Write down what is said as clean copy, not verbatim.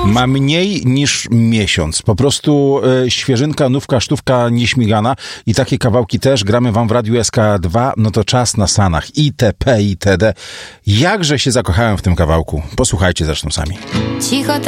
ma mniej niż miesiąc. Po prostu świeżynka, nówka, sztówka, nieśmigana i takie kawałki też gramy wam w Radiu SK2, no to czas na Sanach, itp., itd. Jakże się zakochałem w tym kawałku. Posłuchajcie zresztą sami. Cicho